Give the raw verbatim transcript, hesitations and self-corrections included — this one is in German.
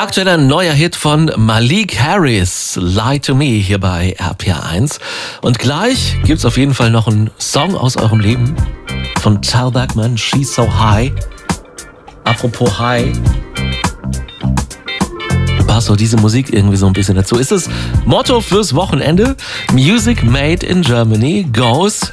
Aktueller neuer Hit von Malik Harris, Lie to Me, hier bei R P R eins. Und gleich gibt's auf jeden Fall noch einen Song aus eurem Leben von Tal Bachman, She's So High. Apropos High, passt doch diese Musik irgendwie so ein bisschen dazu. Ist das Motto fürs Wochenende? Music made in Germany goes